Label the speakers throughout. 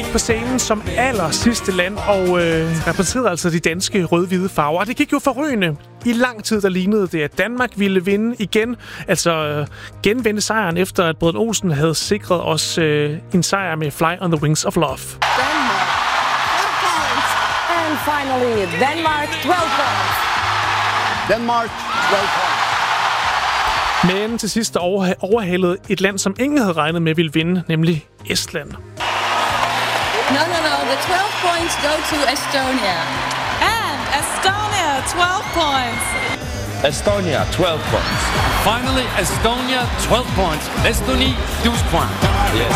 Speaker 1: på scenen som aller sidste land og repræsenterede altså de danske rød-hvide farver. Og det gik jo forrygende. I lang tid der lignede det, at Danmark ville vinde igen. Altså genvinde sejren efter, at Brødrene Olsen havde sikret os en sejr med Fly on the Wings of Love.
Speaker 2: Denmark, 4 points. And finally, Denmark, 12 points.
Speaker 3: Denmark, 12 points.
Speaker 1: Men til sidst overhalede et land, som ingen havde regnet med ville vinde, nemlig Estland.
Speaker 4: No. The 12 points go to Estonia.
Speaker 5: And Estonia, 12 points.
Speaker 6: Estonia, 12 points.
Speaker 7: Finally, Estonia, 12 points. Estonie, 12 points.
Speaker 6: Yes.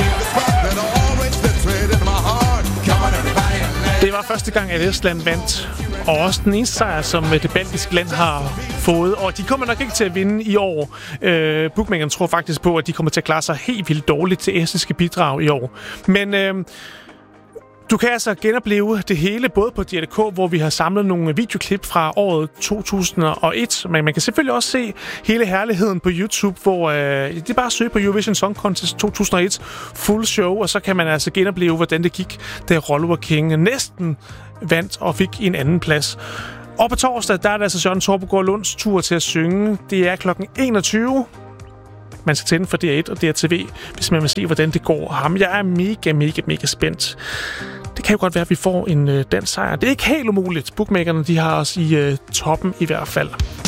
Speaker 1: Det var første gang, at Estland vandt, og også den eneste sejr, som det baltiske land har fået. Og de kommer nok ikke til at vinde i år. Bookmakerne tror faktisk på, at de kommer til at klare sig helt vildt dårligt til estiske bidrag i år. Men du kan altså genopleve det hele, både på DR.dk, hvor vi har samlet nogle videoklip fra året 2001. Men man kan selvfølgelig også se hele herligheden på YouTube, hvor det er bare at søge på Eurovision Song Contest 2001 full show, og så kan man altså genopleve, hvordan det gik, da Rollo King næsten vandt og fik en anden plads. Og på torsdag, der er det altså Søren Torpegaard Lunds tur til at synge. Det er klokken 21. Man skal tænde for DR1 og DRTV, hvis man vil se, hvordan det går ham. Jeg er mega spændt. Det kan jo godt være, at vi får en dansk sejr. Det er ikke helt umuligt. Bookmakerne, de har os i toppen i hvert fald.